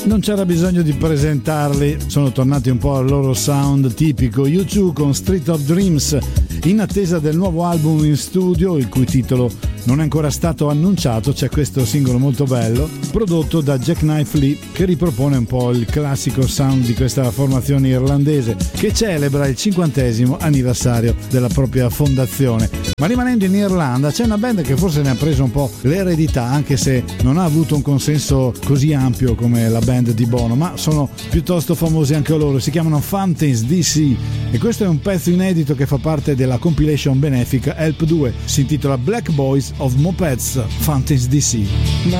Non c'era bisogno di presentarli, sono tornati un po' al loro sound tipico. U2 con Street of Dreams, in attesa del nuovo album in studio, il cui titolo non è ancora stato annunciato. C'è questo singolo molto bello, prodotto da Jackknife Lee, che ripropone un po' il classico sound di questa formazione irlandese, che celebra il 50° anniversario della propria fondazione. Ma rimanendo in Irlanda, c'è una band che forse ne ha preso un po' l'eredità, anche se non ha avuto un consenso così ampio come la band di Bono, ma sono piuttosto famosi anche loro. Si chiamano Fountains DC e questo è un pezzo inedito che fa parte della compilation benefica Help 2, si intitola Black Boys of Mopeds, Fountains DC.